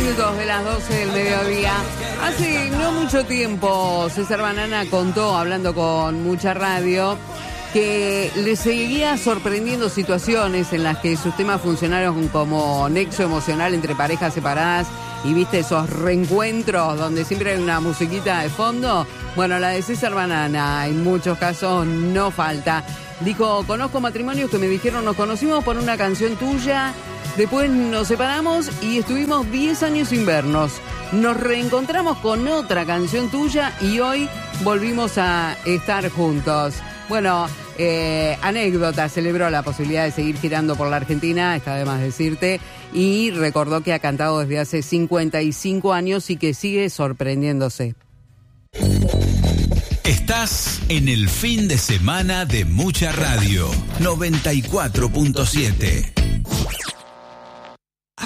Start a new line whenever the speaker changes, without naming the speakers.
minutos de las 12 del mediodía. Hace no mucho tiempo César Banana contó, hablando con Mucha Radio, que le seguía sorprendiendo situaciones en las que sus temas funcionaron como nexo emocional entre parejas separadas y viste esos reencuentros donde siempre hay una musiquita de fondo. Bueno, la de César Banana en muchos casos no falta. Dijo, conozco matrimonios que me dijeron nos conocimos por una canción tuya, después nos separamos y estuvimos 10 años sin vernos. Nos reencontramos con otra canción tuya y hoy volvimos a estar juntos. Bueno, anécdota, celebró la posibilidad de seguir girando por la Argentina, está de más decirte, y recordó que ha cantado desde hace 55 años y que sigue sorprendiéndose.
Estás en el fin de semana de Mucha Radio 94.7.